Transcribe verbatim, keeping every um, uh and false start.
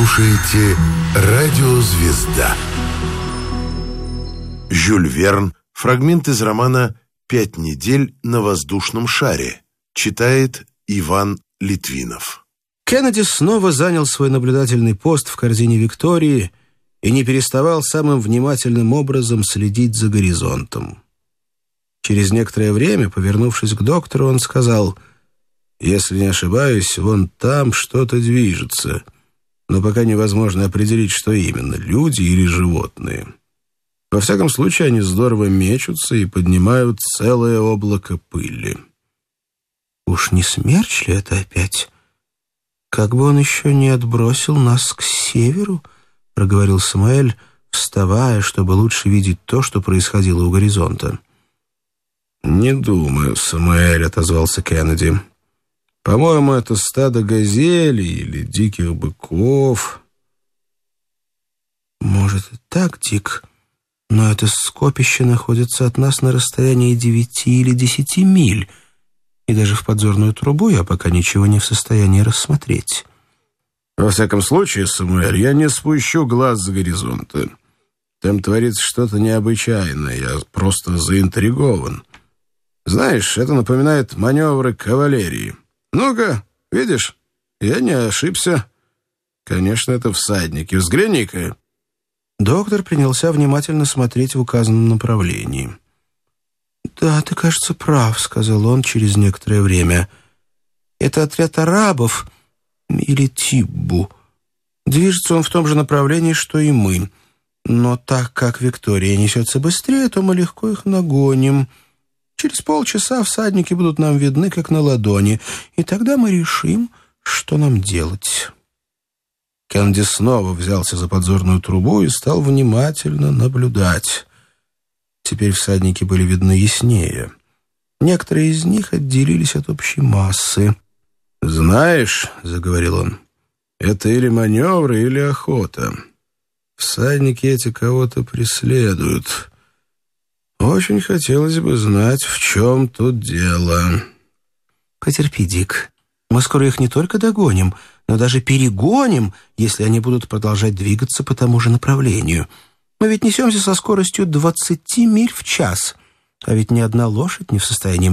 слушаете «Радио Звезда». Жюль Верн. Фрагмент из романа «Пять недель на воздушном шаре». Читает Иван Литвинов. Кеннеди снова занял свой наблюдательный пост в корзине Виктории и не переставал самым внимательным образом следить за горизонтом. Через некоторое время, повернувшись к доктору, он сказал: «Если не ошибаюсь, вон там что-то движется, но пока невозможно определить, что именно, люди или животные. Во всяком случае, они здорово мечутся и поднимают целое облако пыли». «Уж не смерч ли это опять? Как бы он еще не отбросил нас к северу», — проговорил Самуэль, вставая, чтобы лучше видеть то, что происходило у горизонта. «Не думаю, Самуэль», — отозвался Кеннеди. «По-моему, это стадо газелей или диких быков». «Может и так, Дик, но это скопище находится от нас на расстоянии девяти или десяти миль, и даже в подзорную трубу я пока ничего не в состоянии рассмотреть». «Во всяком случае, Самуэль, я не спущу глаз с горизонта. Там творится что-то необычайное, я просто заинтригован. Знаешь, это напоминает маневры кавалерии. Ну-ка, видишь, я не ошибся. Конечно, это всадники. Взгляни-ка». Доктор принялся внимательно смотреть в указанном направлении. «Да, ты, кажется, прав», — сказал он через некоторое время. «Это отряд арабов или Тиббу. Движется он в том же направлении, что и мы. Но так как Виктория несется быстрее, то мы легко их нагоним. Через полчаса всадники будут нам видны, как на ладони, и тогда мы решим, что нам делать». Кеннеди снова взялся за подзорную трубу и стал внимательно наблюдать. Теперь всадники были видны яснее. Некоторые из них отделились от общей массы. «Знаешь, — заговорил он, — это или маневры, или охота. Всадники эти кого-то преследуют. Очень хотелось бы знать, в чем тут дело». «Потерпи, Дик. Мы скоро их не только догоним, но даже перегоним, если они будут продолжать двигаться по тому же направлению. Мы ведь несемся со скоростью двадцати миль в час, а ведь ни одна лошадь не в состоянии